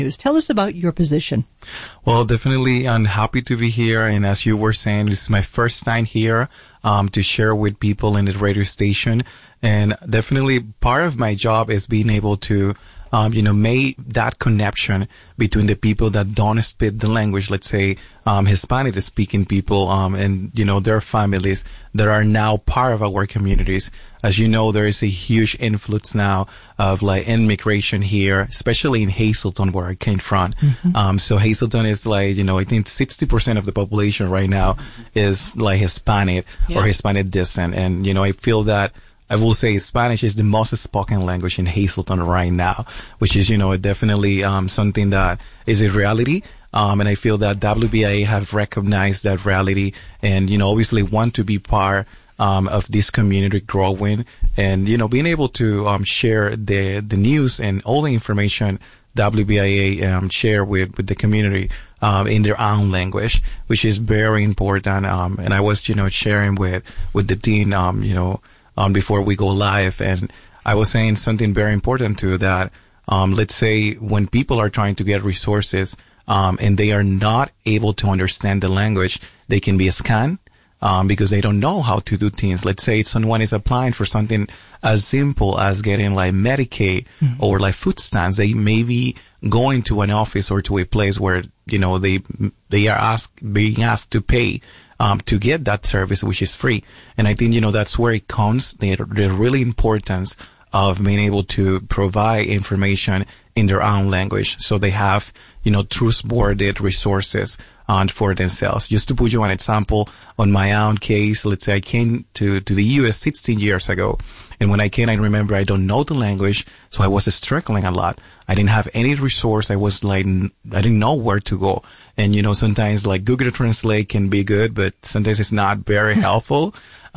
Tell us about your position. Well, definitely, I'm happy to be here. And as you were saying, this is my first time here to share with people in the radio station. And definitely part of my job is being able to make that connection between the people that don't speak the language, let's say, Hispanic speaking people, and, their families that are now part of our communities. As you know, there is a huge influx now of immigration here, especially in Hazleton, where I came from. Mm-hmm. So Hazleton is I think 60% of the population right now is Hispanic or Hispanic descent. And, I feel that I will say Spanish is the most spoken language in Hazleton right now, which is, definitely something that is a reality. And I feel that WBIA have recognized that reality and, obviously want to be part of this community growing and, being able to share the news and all the information WBIA share with the community in their own language, which is very important. And I was, sharing with the team, before we go live. And I was saying something very important too, that, let's say when people are trying to get resources, and they are not able to understand the language, they can be scanned, because they don't know how to do things. Let's say someone is applying for something as simple as getting Medicaid or food stamps. They may be going to an office or to a place where, they are being asked to pay to get that service, which is free. And I think, that's where it comes, the really importance of being able to provide information in their own language. So they have, trustworthy resources for themselves. Just to put you an example, on my own case, let's say I came to the U.S. 16 years ago. And when I came, I remember I don't know the language, so I was struggling a lot. I didn't have any resource. I was I didn't know where to go. And, sometimes Google Translate can be good, but sometimes it's not very helpful.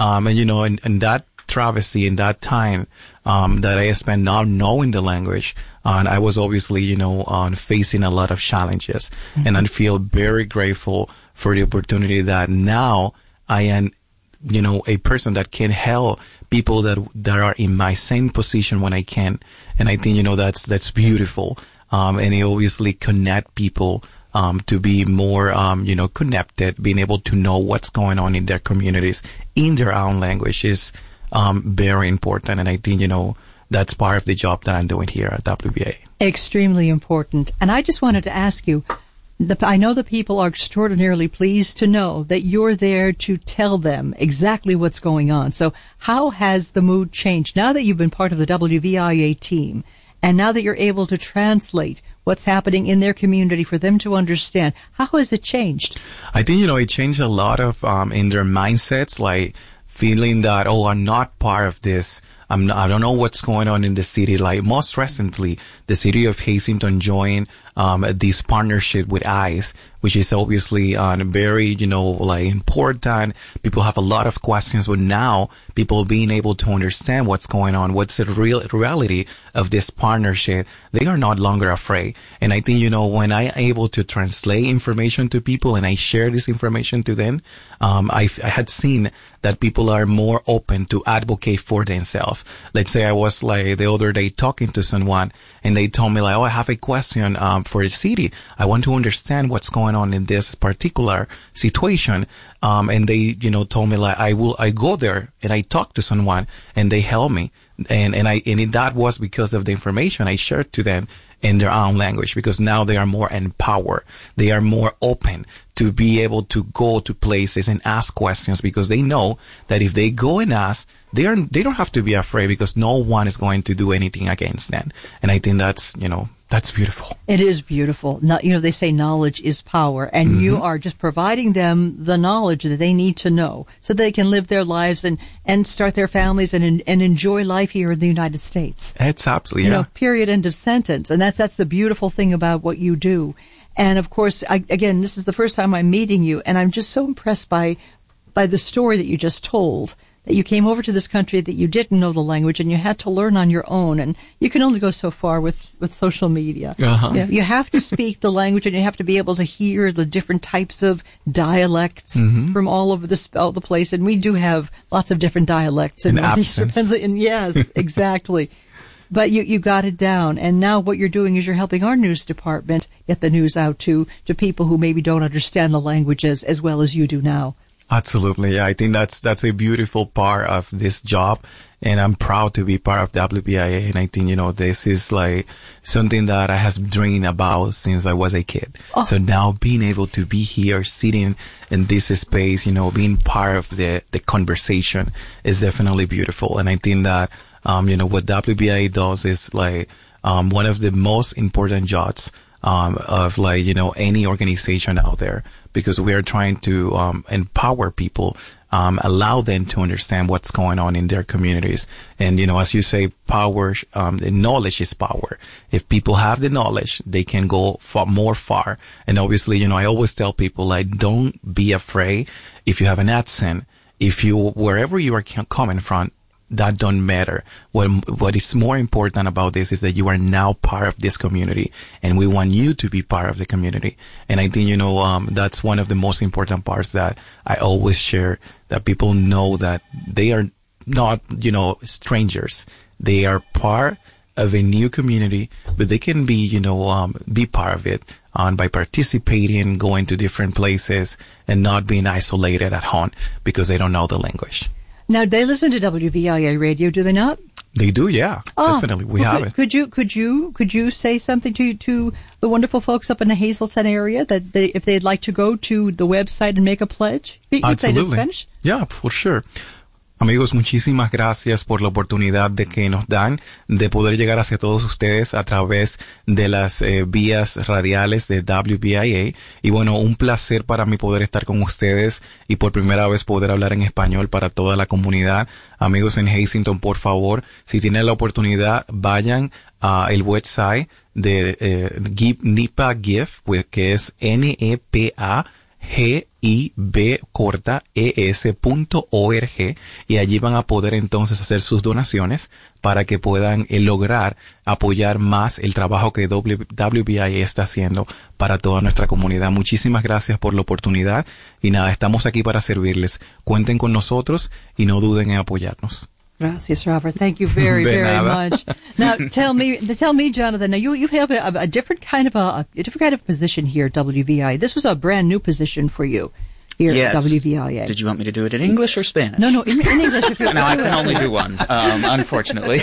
And that travesty in that time, that I spent not knowing the language, and I was obviously, facing a lot of challenges. Mm-hmm. And I feel very grateful for the opportunity that now I am, a person that can help people that are in my same position when I can. And I think, that's beautiful. And it obviously connect people, to be more, connected, being able to know what's going on in their communities in their own language is, very important. And I think, that's part of the job that I'm doing here at WBA. Extremely important. And I just wanted to ask you, I know the people are extraordinarily pleased to know that you're there to tell them exactly what's going on. So how has the mood changed now that you've been part of the WVIA team and now that you're able to translate what's happening in their community for them to understand? How has it changed? I think, it changed a lot of in their mindsets, feeling that, I'm not part of this. I don't know what's going on in the city. Most recently, the city of Hazleton joined this partnership with ICE, which is obviously very, important. People have a lot of questions, but now people being able to understand what's going on, what's the real reality of this partnership, they are not longer afraid. And I think, when I am able to translate information to people and I share this information to them, I had seen that people are more open to advocate for themselves. Let's say I was the other day talking to someone and they told me I have a question for the city. I want to understand what's going on in this particular situation. And they, told me I go there and I talk to someone and they help me. And that was because of the information I shared to them in their own language, because now they are more empowered. They are more open to be able to go to places and ask questions, because they know that if they go and ask, they don't have to be afraid, because no one is going to do anything against them. And I think that's beautiful. It is beautiful. They say knowledge is power, and you are just providing them the knowledge that they need to know so they can live their lives and start their families and enjoy life here in the United States. It's absolutely, period, end of sentence. And that's the beautiful thing about what you do. And of course, again, this is the first time I'm meeting you, and I'm just so impressed by the story that you just told, that you came over to this country, that you didn't know the language and you had to learn on your own. And you can only go so far with social media. Uh-huh. You have to speak the language, and you have to be able to hear the different types of dialects from all over the place. And we do have lots of different dialects. And accents. And yes, exactly. But you got it down, and now what you're doing is you're helping our news department get the news out to people who maybe don't understand the languages as well as you do now. Absolutely. Yeah, I think that's a beautiful part of this job, and I'm proud to be part of WBIA. And I think, this is like something that I have dreamed about since I was a kid. Oh. So now being able to be here, sitting in this space, being part of the conversation is definitely beautiful. And I think that, what WBIA does is like, one of the most important jobs of like, any organization out there, because we are trying to empower people, allow them to understand what's going on in their communities. And, as you say, power, the knowledge is power. If people have the knowledge, they can go more far. And obviously, I always tell people, like, don't be afraid if you have an accent. Wherever you are coming from, that don't matter. What is more important about this is that you are now part of this community, and we want you to be part of the community. And I think, that's one of the most important parts that I always share, that people know that they are not, strangers. They are part of a new community, but they can be part of it by participating, going to different places, and not being isolated at home because they don't know the language. Now, they listen to WVIA radio, do they not? They do, yeah. Definitely. We have it. Could you say something to the wonderful folks up in the Hazleton area that if they'd like to go to the website and make a pledge? You'd say it in Spanish? Yeah, for sure. Amigos, muchísimas gracias por la oportunidad de que nos dan de poder llegar hacia todos ustedes a través de las vías radiales de WBIA. Y bueno, un placer para mí poder estar con ustedes y por primera vez poder hablar en español para toda la comunidad. Amigos en Hazleton, por favor, si tienen la oportunidad, vayan a el website de NEPA GIF, pues, que es NEPAGIB.ES.org, y allí van a poder entonces hacer sus donaciones para que puedan lograr apoyar más el trabajo que WBIA está haciendo para toda nuestra comunidad. Muchísimas gracias por la oportunidad y nada, estamos aquí para servirles. Cuenten con nosotros y no duden en apoyarnos. Gracias, Robert. Thank you very, very much. Now, tell me, Jonathan. Now, you have a different kind of position here at WVIA. This was a brand new position for you here at WVIA. Did you want me to do it in English or Spanish? No, in English. If you no, I can only do one, unfortunately.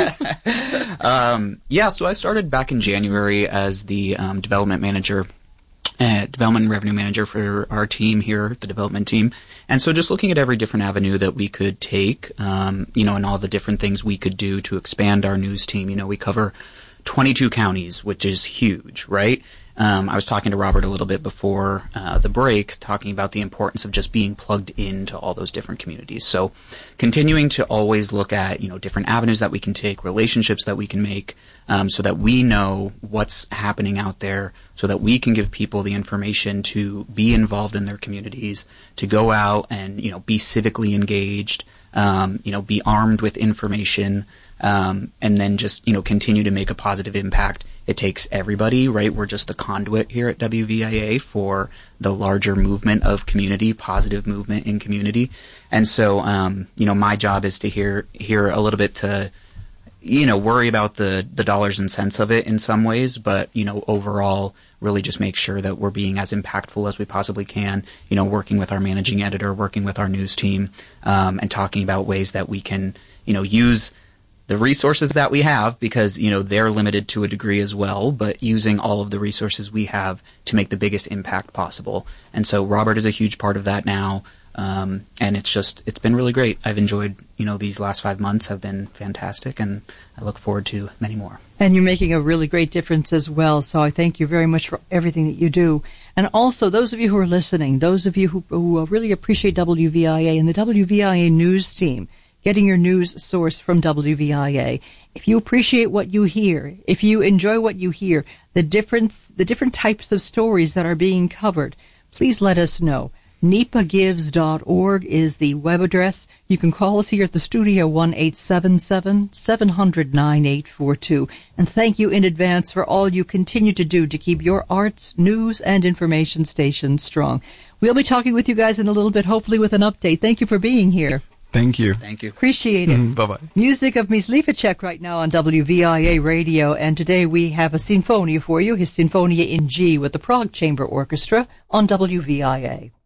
So I started back in January as the development manager. Development and revenue manager for our team here, the development team. And so just looking at every different avenue that we could take, and all the different things we could do to expand our news team. We cover 22 counties, which is huge, right? I was talking to Robert a little bit before the break, talking about the importance of just being plugged into all those different communities. So continuing to always look at, different avenues that we can take, relationships that we can make, so that we know what's happening out there, so that we can give people the information to be involved in their communities, to go out and, be civically engaged, be armed with information, and then just, continue to make a positive impact. It takes everybody, right? We're just the conduit here at WVIA for the larger movement of community, positive movement in community. And so, my job is to hear a little bit to, worry about the dollars and cents of it in some ways, but, overall really just make sure that we're being as impactful as we possibly can, working with our managing editor, working with our news team, and talking about ways that we can, use the resources that we have, because, they're limited to a degree as well, but using all of the resources we have to make the biggest impact possible. And so Robert is a huge part of that now. And it's been really great. I've enjoyed, these last 5 months have been fantastic, and I look forward to many more. And you're making a really great difference as well. So I thank you very much for everything that you do. And also those of you who are listening, those of you who really appreciate WVIA and the WVIA news team, getting your news source from WVIA. If you appreciate what you hear, if you enjoy what you hear, the different types of stories that are being covered, please let us know. NEPAGives.org is the web address. You can call us here at the studio, 1-877-700-9842. And thank you in advance for all you continue to do to keep your arts, news, and information station strong. We'll be talking with you guys in a little bit, hopefully with an update. Thank you for being here. Thank you. Thank you. Appreciate it. Bye-bye. Music of Ms. Livacek right now on WVIA Radio, and today we have a sinfonia for you, his Sinfonia in G with the Prague Chamber Orchestra on WVIA.